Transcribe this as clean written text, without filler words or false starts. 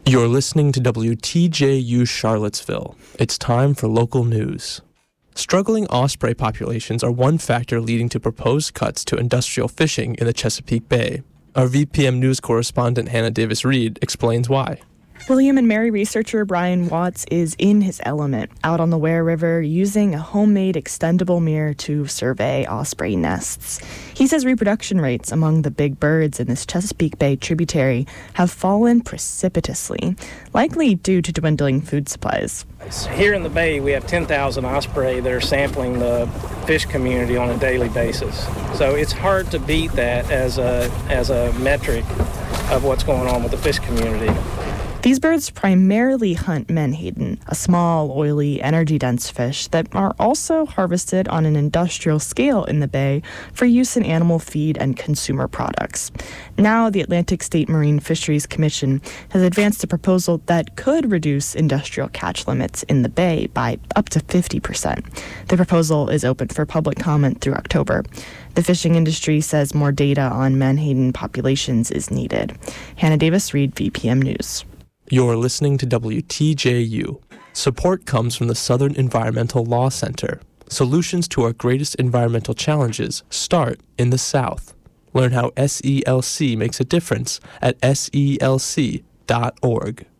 You're listening to WTJU Charlottesville. It's time for local news. Struggling osprey populations are one factor leading to proposed cuts to industrial fishing in the Chesapeake Bay. Our VPM News correspondent Hannah Davis-Reed explains why. William and Mary researcher Brian Watts is in his element, out on the Ware River using a homemade extendable mirror to survey osprey nests. He says reproduction rates among the big birds in this Chesapeake Bay tributary have fallen precipitously, likely due to dwindling food supplies. Here in the bay, we have 10,000 osprey that are sampling the fish community on a daily basis. So it's hard to beat that as a metric of what's going on with the fish community. These birds primarily hunt menhaden, a small, oily, energy-dense fish that are also harvested on an industrial scale in the bay for use in animal feed and consumer products. Now, the Atlantic State Marine Fisheries Commission has advanced a proposal that could reduce industrial catch limits in the bay by up to 50%. The proposal is open for public comment through October. The fishing industry says more data on menhaden populations is needed. Hannah Davis-Reed, VPM News. You're listening to WTJU. Support comes from the Southern Environmental Law Center. Solutions to our greatest environmental challenges start in the South. Learn how SELC makes a difference at SELC.org.